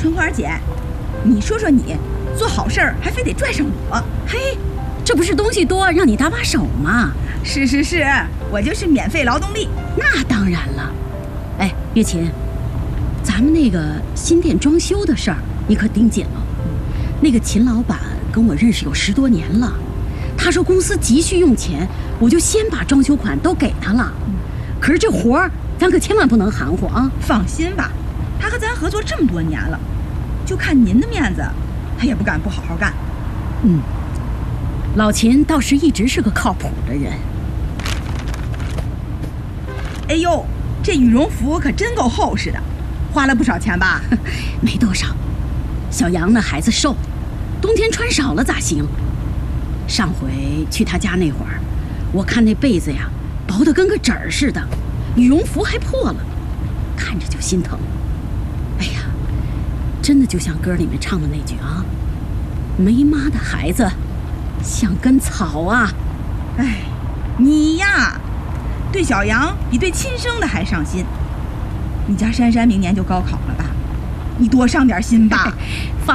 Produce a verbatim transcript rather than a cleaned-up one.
春花姐，你说说你，做好事儿还非得拽上我？ 嘿，这不是东西多让你搭把手吗？ 是是是，我就是免费劳动力。 那当然了。哎，月琴，咱们那个新店装修的事儿，你可盯紧了。那个秦老板跟我认识有十多年了，他说公司急需用钱，我就先把装修款都给他了。可是这活儿，咱可千万不能含糊啊！ 放心吧，他和咱合作这么多年了，就看您的面子，他也不敢不好好干。 嗯，老秦倒是一直是个靠谱的人。 哎呦，这羽绒服可真够厚实的，花了不少钱吧？ 没多少。小杨那孩子瘦，冬天穿少了咋行？上回去他家那会儿，我看那被子呀，薄得跟个纸儿似的，羽绒服还破了，看着就心疼。哎呀，真的就像歌里面唱的那句啊，没妈的孩子像根草啊。 哎，你呀，对小杨比对亲生的还上心。你家珊珊明年就高考了吧？你多上点心吧。 放